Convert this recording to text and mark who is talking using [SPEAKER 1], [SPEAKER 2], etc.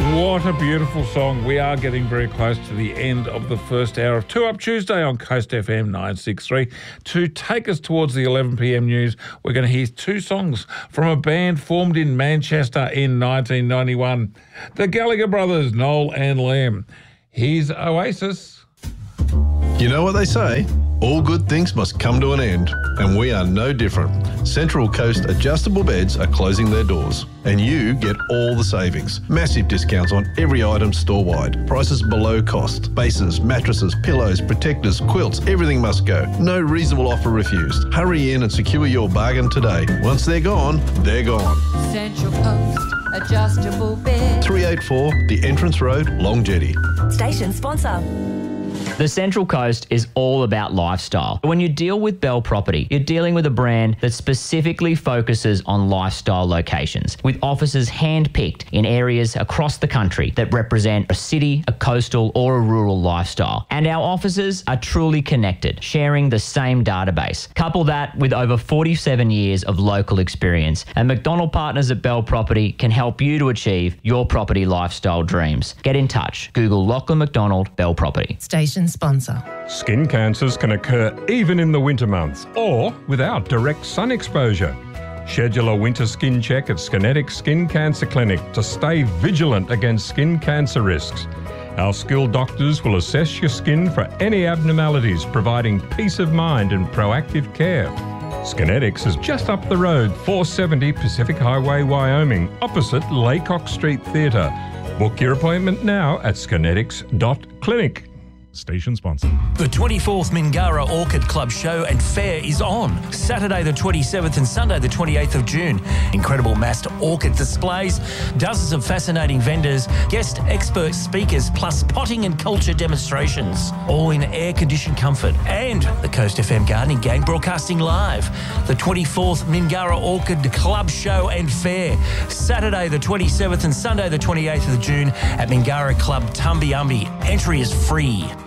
[SPEAKER 1] What a beautiful song. We are getting very close to the end of the first hour of 2 Up Tuesday on Coast FM 963. To take us towards the 11 p.m. news, we're going to hear two songs from a band formed in Manchester in 1991. The Gallagher brothers, Noel and Liam. Here's Oasis.
[SPEAKER 2] You know what they say? All good things must come to an end, and we are no different. Central Coast Adjustable Beds are closing their doors, and you get all the savings. Massive discounts on every item store-wide. Prices below cost. Bases, mattresses, pillows, protectors, quilts, everything must go. No reasonable offer refused. Hurry in and secure your bargain today. Once they're gone, they're gone.
[SPEAKER 3] Central Coast Adjustable Beds.
[SPEAKER 2] 384 The Entrance Road, Long Jetty.
[SPEAKER 4] Station sponsor.
[SPEAKER 5] The Central Coast is all about lifestyle. When you deal with Bell Property, you're dealing with a brand that specifically focuses on lifestyle locations, with offices hand-picked in areas across the country that represent a city, a coastal or a rural lifestyle. And our offices are truly connected, sharing the same database. Couple that with over 47 years of local experience, and McDonald Partners at Bell Property can help you to achieve your property lifestyle dreams. Get in touch. Google Lachlan McDonald Bell Property.
[SPEAKER 4] Station sponsor.
[SPEAKER 6] Skin cancers can occur even in the winter months or without direct sun exposure. Schedule a winter skin check at Skinetic Skin Cancer Clinic to stay vigilant against skin cancer risks. Our skilled doctors will assess your skin for any abnormalities, providing peace of mind and proactive care. Skinetics is just up the road, 470 Pacific Highway, Wyoming, opposite Laycock Street Theatre. Book your appointment now at skinetics.clinic. Station sponsor.
[SPEAKER 7] The 24th Mingara Orchid Club Show and Fair is on Saturday the 27th and Sunday the 28th of June. Incredible massed orchid displays, dozens of fascinating vendors, guest expert speakers, plus potting and culture demonstrations, all in air-conditioned comfort. And the Coast FM Gardening Gang broadcasting live. The 24th Mingara Orchid Club Show and Fair, Saturday the 27th and Sunday the 28th of June at Mingara Club Tumbiumbi. Entry is free.